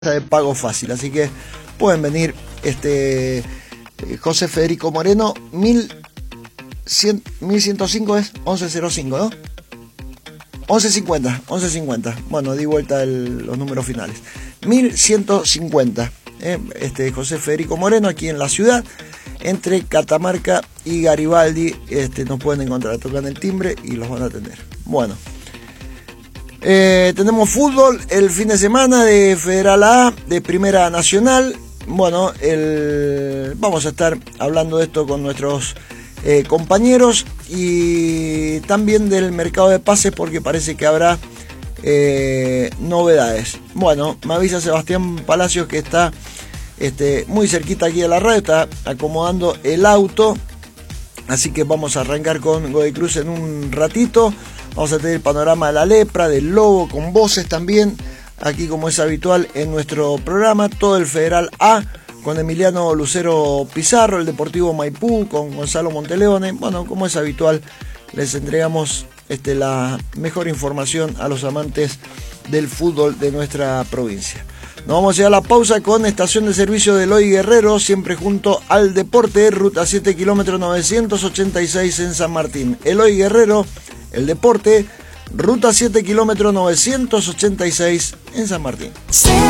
de pago fácil, así que pueden venir. José Federico Moreno, 1105 es 1105, ¿no? 1150. Bueno, di vuelta los números finales. 1150. José Federico Moreno, aquí en la ciudad, entre Catamarca y Garibaldi. Nos pueden encontrar, tocan el timbre y los van a atender. Bueno. Tenemos fútbol el fin de semana de Federal A, de Primera Nacional. Bueno, vamos a estar hablando de esto con nuestros compañeros y también del mercado de pases, porque parece que habrá novedades. Bueno, me avisa Sebastián Palacios que está muy cerquita aquí de la radio, está acomodando el auto, así que vamos a arrancar con Godoy Cruz en un ratito. Vamos a tener el panorama de la lepra, del lobo, con voces también, aquí como es habitual en nuestro programa. Todo el Federal A, con Emiliano Lucero Pizarro, el Deportivo Maipú, con Gonzalo Monteleone. Bueno, como es habitual, les entregamos la mejor información a los amantes del fútbol de nuestra provincia. Nos vamos a ir a la pausa con estación de servicio de Eloy Guerrero, siempre junto al deporte, ruta 7 kilómetro 986 en San Martín. Eloy Guerrero, el deporte, ruta 7 kilómetro 986 en San Martín.